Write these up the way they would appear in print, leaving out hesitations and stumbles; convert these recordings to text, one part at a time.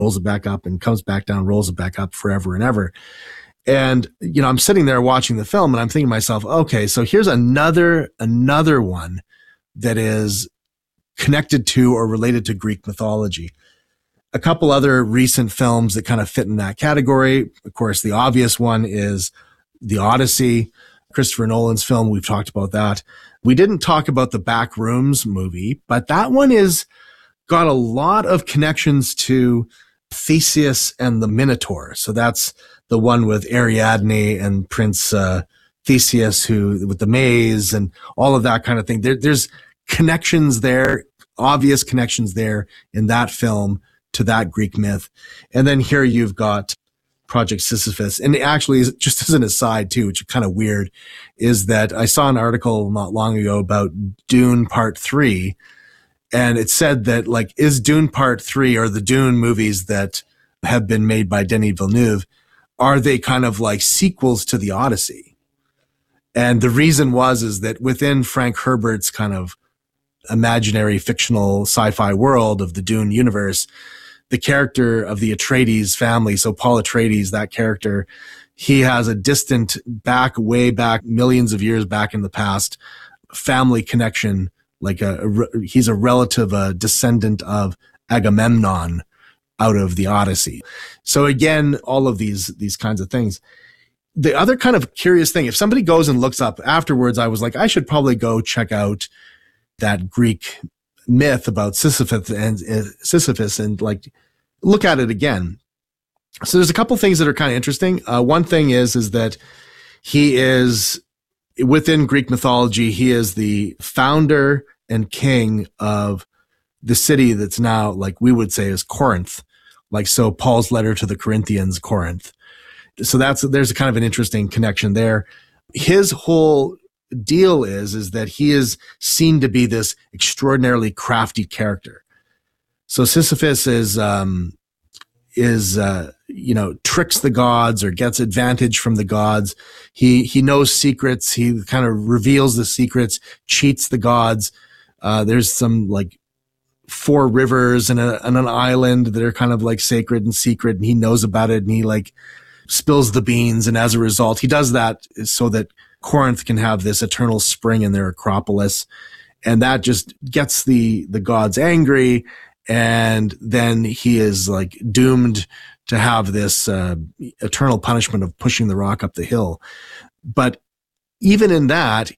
rolls it back up and comes back down, rolls it back up forever and ever. And, I'm sitting there watching the film and I'm thinking to myself, okay, so here's another one that is connected to or related to Greek mythology. A couple other recent films that kind of fit in that category. Of course, the obvious one is The Odyssey, Christopher Nolan's film. We've talked about that. We didn't talk about the Backrooms movie, but that one is got a lot of connections to Theseus and the Minotaur. So that's the one with Ariadne and Prince Theseus, who with the maze and all of that kind of thing. There's connections there, obvious connections there in that film to that Greek myth. And then here you've got Project Sisyphus. And actually, just as an aside too, which is kind of weird, is that I saw an article not long ago about Dune Part 3. And it said that, like, is Dune Part 3 or the Dune movies that have been made by Denis Villeneuve, are they kind of like sequels to the Odyssey? And the reason is that within Frank Herbert's kind of imaginary fictional sci-fi world of the Dune universe, the character of the Atreides family, so Paul Atreides, that character, he has a distant way back, millions of years back in the past, family connection. Like he's a relative, a descendant of Agamemnon out of the Odyssey. So again, all of these kinds of things. The other kind of curious thing, if somebody goes and looks up afterwards, I was like, I should probably go check out that Greek myth about Sisyphus and like look at it again. So there's a couple things that are kind of interesting. One thing is that he is, within Greek mythology, he is the founder and king of the city that's now, like we would say, is Corinth. Like, so Paul's letter to the Corinthians, Corinth. So there's a kind of an interesting connection there. His whole deal is that he is seen to be this extraordinarily crafty character. So Sisyphus tricks the gods or gets advantage from the gods. He knows secrets. He kind of reveals the secrets, cheats the gods. There's some like 4 rivers and an island that are kind of like sacred and secret, and he knows about it, and he like spills the beans. And as a result, he does that so that Corinth can have this eternal spring in their Acropolis. And that just gets the gods angry. And then he is like doomed to have this eternal punishment of pushing the rock up the hill. But even in that,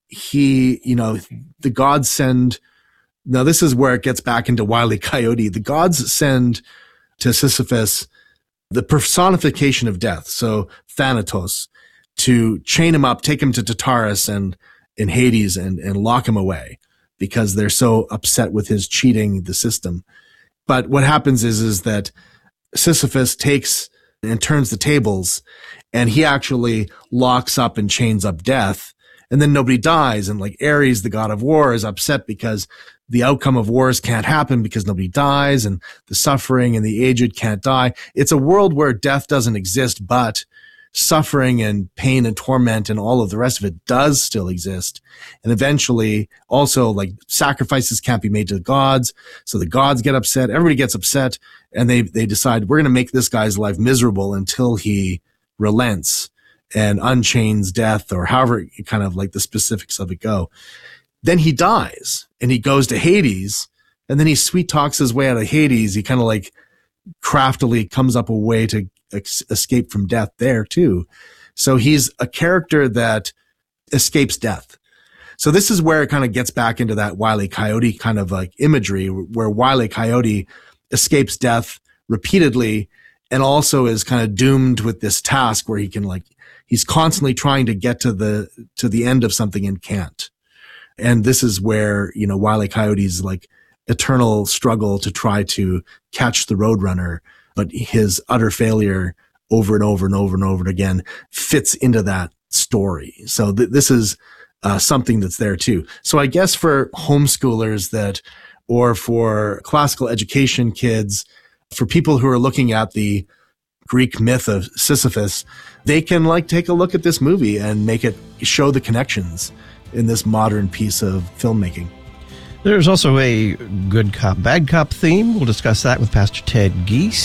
the gods send, now this is where it gets back into Wile E. Coyote. The gods send to Sisyphus the personification of death. So Thanatos, to chain him up, take him to Tartarus and in Hades and lock him away because they're so upset with his cheating the system. But what happens is that Sisyphus takes and turns the tables, and he actually locks up and chains up death, and then nobody dies. And like Ares, the god of war, is upset because the outcome of wars can't happen because nobody dies, and the suffering and the aged can't die. It's a world where death doesn't exist, but suffering and pain and torment and all of the rest of it does still exist. And eventually also like sacrifices can't be made to the gods. So the gods get upset. Everybody gets upset, and they decide we're going to make this guy's life miserable until he relents and unchains death, or however kind of like the specifics of it go. Then he dies and he goes to Hades, and then he sweet talks his way out of Hades. He kind of like craftily comes up a way to escape from death there too. So he's a character that escapes death. So this is where it kind of gets back into that Wile E. Coyote kind of like imagery, where Wile E. Coyote escapes death repeatedly and also is kind of doomed with this task where he can like, he's constantly trying to get to the end of something and can't. And this is where, Wile E. Coyote's like eternal struggle to try to catch the Roadrunner, but his utter failure over and over and over and over again fits into that story. So this is something that's there too. So I guess for homeschoolers or for classical education kids, for people who are looking at the Greek myth of Sisyphus, they can like take a look at this movie and make it show the connections in this modern piece of filmmaking. There's also a good cop, bad cop theme. We'll discuss that with Pastor Ted Geese.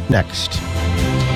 next.